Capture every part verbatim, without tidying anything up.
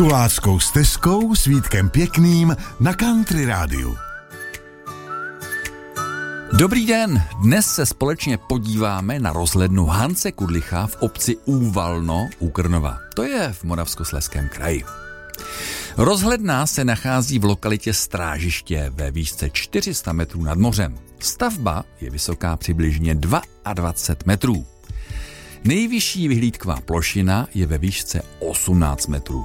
Tuláckou stezkou s Vítkem Pěkným na Country Rádiu. Dobrý den, dnes se společně podíváme na rozhlednu Hance Kudlicha v obci Úvalno u Krnova. To je v Moravskoslezském kraji. Rozhledna se nachází v lokalitě Strážiště ve výšce čtyři sta metrů nad mořem. Stavba je vysoká přibližně dvacet dva metrů. Nejvyšší vyhlídková plošina je ve výšce osmnáct metrů.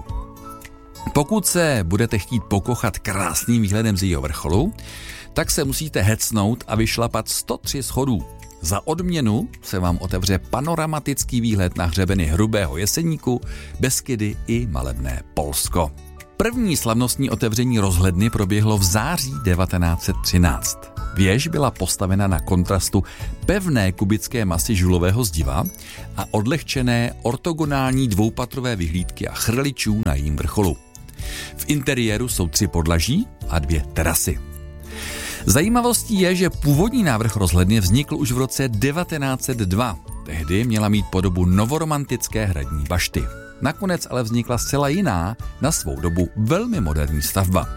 Pokud se budete chtít pokochat krásným výhledem z jejího vrcholu, tak se musíte hecnout a vyšlapat sto tři schodů. Za odměnu se vám otevře panoramatický výhled na hřebeny Hrubého Jeseníku, Beskydy i malebné Polsko. První slavnostní otevření rozhledny proběhlo v září devatenáct set třináct. Věž byla postavena na kontrastu pevné kubické masy žulového zdiva a odlehčené ortogonální dvoupatrové vyhlídky a chrličů na jejím vrcholu. V interiéru jsou tři podlaží a dvě terasy. Zajímavostí je, že původní návrh rozhledny vznikl už v roce devatenáct set dva. Tehdy měla mít podobu novoromantické hradní bašty. Nakonec ale vznikla zcela jiná, na svou dobu velmi moderní stavba.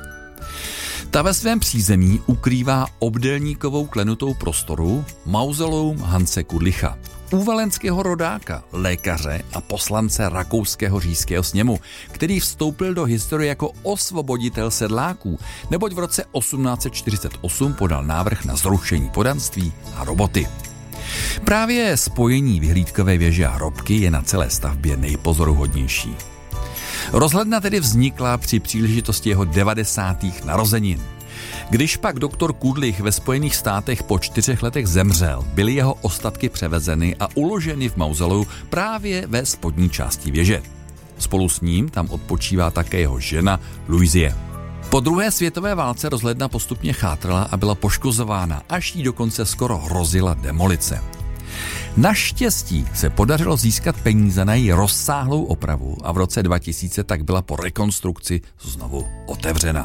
Ta ve svém přízemí ukrývá obdélníkovou klenutou prostoru mauzoleum Hance Kudlicha, úvalenského rodáka, lékaře a poslance Rakouského říšského sněmu, který vstoupil do historie jako osvoboditel sedláků, neboť v roce osmnáct set čtyřicet osm podal návrh na zrušení poddanství a roboty. Právě spojení vyhlídkové věže a hrobky je na celé stavbě nejpozoruhodnější. Rozhledna tedy vznikla při příležitosti jeho devadesátých narozenin. Když pak doktor Kudlich ve Spojených státech po čtyřech letech zemřel, byly jeho ostatky převezeny a uloženy v mauzoleu právě ve spodní části věže. Spolu s ním tam odpočívá také jeho žena Louise. Po druhé světové válce rozhledna postupně chátrala a byla poškozována, až jí dokonce skoro hrozila demolice. Naštěstí se podařilo získat peníze na její rozsáhlou opravu a v roce dva tisíce tak byla po rekonstrukci znovu otevřena.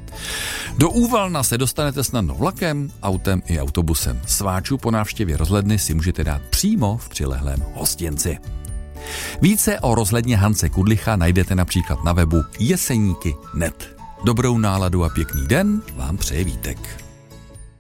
Do Úvalna se dostanete snadno vlakem, autem i autobusem. Sváčů po návštěvě rozhledny si můžete dát přímo v přilehlém hostinci. Více o rozhledně Hance Kudlicha najdete například na webu jeseníky tečka net. Dobrou náladu a pěkný den vám přeje Vítek.